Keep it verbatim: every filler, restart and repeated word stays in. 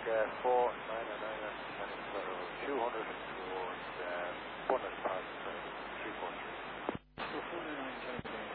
uh, four nine nine nine two hundred towards uh, bonus pass.